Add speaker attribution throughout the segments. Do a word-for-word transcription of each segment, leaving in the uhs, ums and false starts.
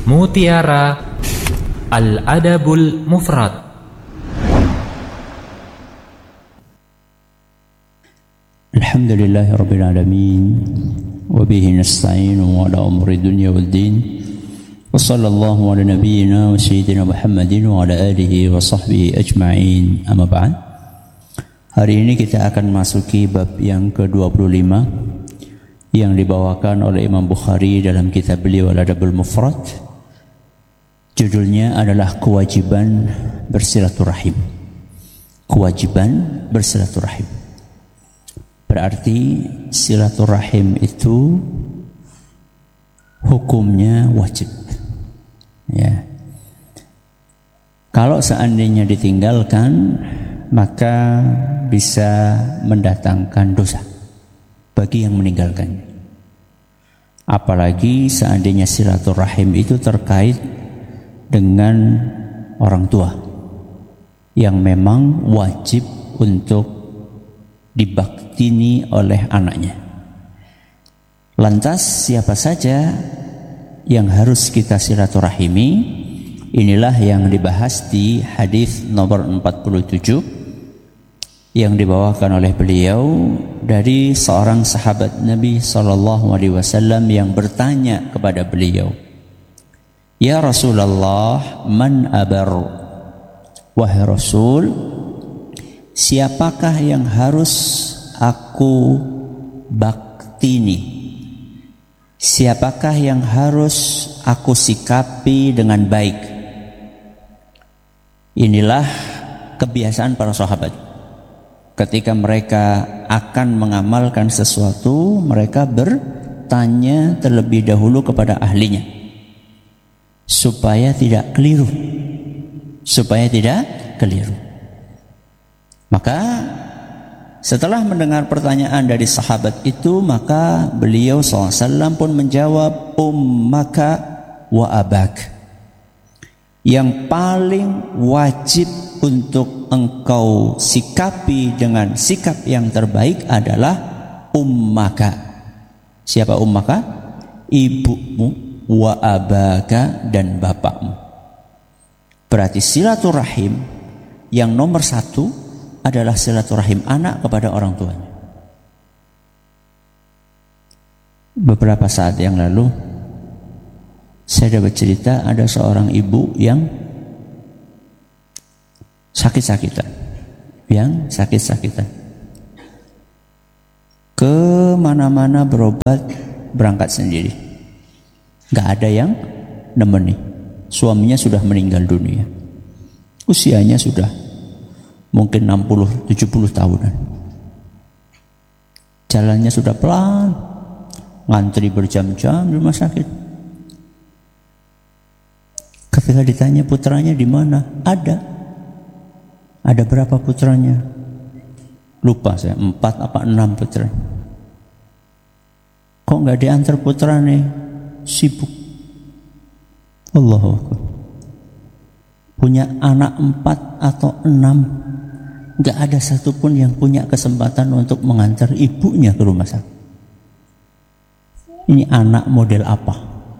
Speaker 1: Mutiara Al-Adabul Mufrad.
Speaker 2: Alhamdulillahi Rabbil Alamin, wabihi nasta'inu ala umri dunya wal din, wa sallallahu ala nabiyyina wa sayyidina Muhammadin wa ala alihi wa sahbihi ajma'in, amma ba'd. Hari ini kita akan masuki bab yang ke dua puluh lima yang dibawakan oleh Imam Bukhari dalam kitab beliau Al-Adabul Mufrad. Judulnya adalah kewajiban bersilaturahim. Kewajiban bersilaturahim. Berarti silaturahim itu hukumnya wajib. Ya. Kalau seandainya ditinggalkan, maka bisa mendatangkan dosa bagi yang meninggalkannya. Apalagi seandainya silaturahim itu terkait dengan orang tua yang memang wajib untuk dibaktini oleh anaknya. Lantas siapa saja yang harus kita silaturahimi? Inilah yang dibahas di hadis nomor empat puluh tujuh yang dibawakan oleh beliau dari seorang sahabat Nabi sallallahu alaihi wasallam yang bertanya kepada beliau, "Ya Rasulullah, man abar?" Wahai Rasul, siapakah yang harus aku baktini? Siapakah yang harus aku sikapi dengan baik? Inilah kebiasaan para sahabat. Ketika mereka akan mengamalkan sesuatu, mereka bertanya terlebih dahulu kepada ahlinya, supaya tidak keliru. Supaya tidak keliru. Maka setelah mendengar pertanyaan dari sahabat itu, maka beliau shallallahu alaihi wasallam pun menjawab, ummaka wa abak. Yang paling wajib untuk engkau sikapi dengan sikap yang terbaik adalah ummaka. Siapa ummaka? Ibumu, wa abaka, dan bapakmu. Berarti silaturahim yang nomor satu adalah silaturahim anak kepada orang tuanya. Beberapa saat yang lalu saya dapat cerita ada seorang ibu yang sakit-sakitan, yang sakit-sakitan. Kemana-mana berobat, berangkat sendiri. Gak ada yang nemeni. Suaminya sudah meninggal dunia. Usianya sudah mungkin enam puluh tujuh puluh tahunan. Jalannya sudah pelan, ngantri berjam-jam di rumah sakit. Ketika ditanya putranya di mana? Ada. Ada berapa putranya? Lupa saya, empat apa enam putra. Kok nggak diantar putranya? Sibuk. Allahu Akbar. Punya anak empat atau enam, nggak ada satupun yang punya kesempatan untuk mengantar ibunya ke rumah sakit. Ini anak model apa?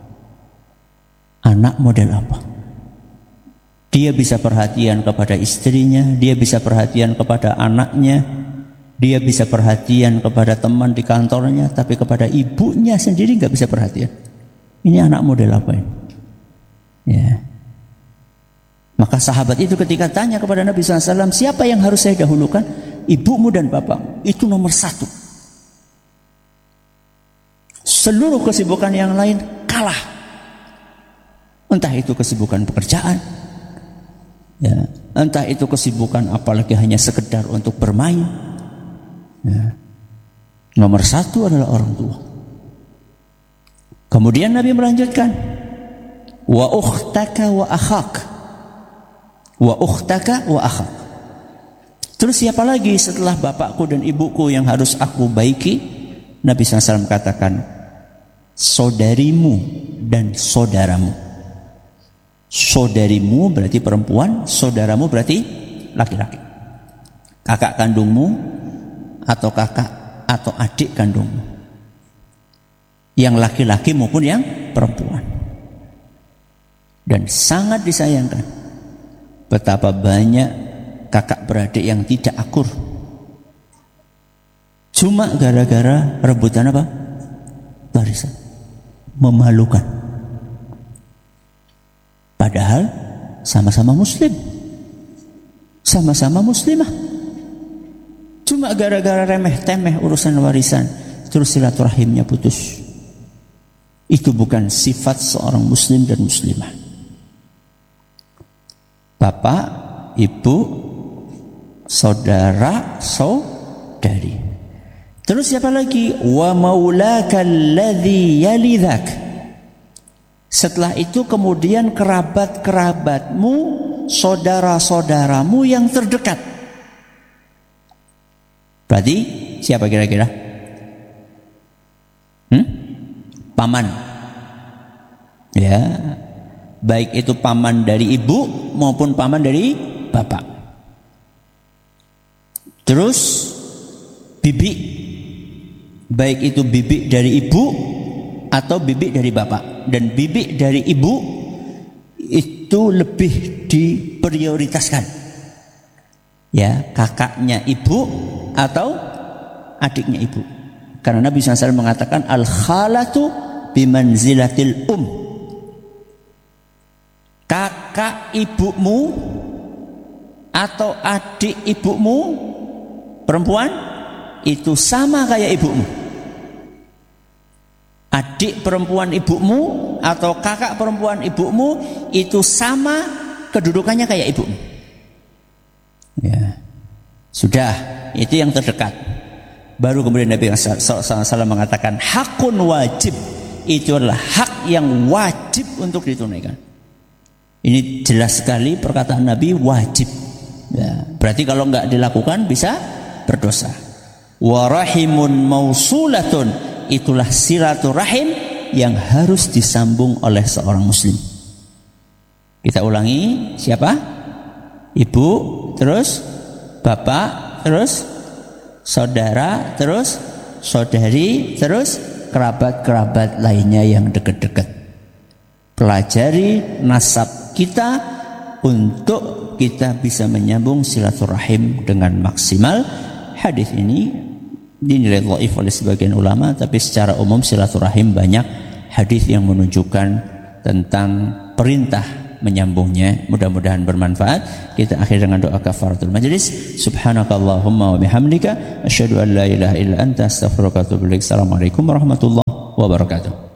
Speaker 2: Anak model apa? Dia bisa perhatian kepada istrinya, dia bisa perhatian kepada anaknya, dia bisa perhatian kepada teman di kantornya, tapi kepada ibunya sendiri nggak bisa perhatian. Ini anak model apa ini? Ya. Maka sahabat itu ketika tanya kepada Nabi shallallahu alaihi wasallam, siapa yang harus saya dahulukan? Ibumu dan bapakmu. Itu nomor satu. Seluruh kesibukan yang lain kalah. Entah itu kesibukan pekerjaan, ya, entah itu kesibukan apalagi hanya sekedar untuk bermain. Ya. Nomor satu adalah orang tua. Kemudian Nabi melanjutkan, wa ukhtaka wa akhak, wa ukhtaka wa akhak. Terus siapa lagi setelah bapakku dan ibuku yang harus aku baiki? Nabi shallallahu alaihi wasallam katakan, saudarimu dan saudaramu. Saudarimu berarti perempuan, saudaramu berarti laki-laki. Kakak kandungmu atau kakak atau adik kandungmu. Yang laki-laki maupun yang perempuan. Dan sangat disayangkan betapa banyak kakak beradik yang tidak akur cuma gara-gara rebutan apa? Warisan. Memalukan. Padahal sama-sama muslim, sama-sama muslimah. Cuma gara-gara remeh-temeh urusan warisan, terus silaturahimnya putus. Itu bukan sifat seorang muslim dan muslimah. Bapak, ibu, saudara, saudari. Terus siapa lagi? Wa maulaka alladhi yalidhak. Setelah itu kemudian kerabat-kerabatmu, saudara-saudaramu yang terdekat. Berarti siapa kira-kira? Hmm? Paman. Ya, baik itu paman dari ibu maupun paman dari bapak. Terus bibi, baik itu bibi dari ibu atau bibi dari bapak. Dan bibi dari ibu itu lebih diprioritaskan. Ya, kakaknya ibu atau adiknya ibu. Karena Nabi shallallahu alaihi wasallam mengatakan al-khalatu bimanzilatil um. Kakak ibumu atau adik ibumu perempuan itu sama kayak ibumu. Adik perempuan ibumu atau kakak perempuan ibumu itu sama kedudukannya kayak ibumu. Ya, sudah, itu yang terdekat. Baru kemudian Nabi shallallahu alaihi wasallam mengatakan hakun wajib, itu adalah hak yang wajib untuk ditunaikan. Ini jelas sekali perkataan Nabi, wajib. Ya, berarti kalau nggak dilakukan bisa berdosa. Warahimun mausulatun, itulah silaturahim yang harus disambung oleh seorang muslim. Kita ulangi, siapa? Ibu, terus bapak, terus saudara, terus saudari, terus kerabat-kerabat lainnya yang dekat-dekat. Pelajari nasab kita untuk kita bisa menyambung silaturahim dengan maksimal. Hadis ini dinilai dhaif oleh sebagian ulama, tapi secara umum silaturahim banyak hadis yang menunjukkan tentang perintah menyambungnya. Mudah-mudahan bermanfaat. Kita akhir dengan doa kafaratul majlis. Subhanakallahumma wa bihamdika asyhadu an la ilaha illa anta astaghfiruka wa atubu ilaik. Assalamualaikum warahmatullahi wabarakatuh.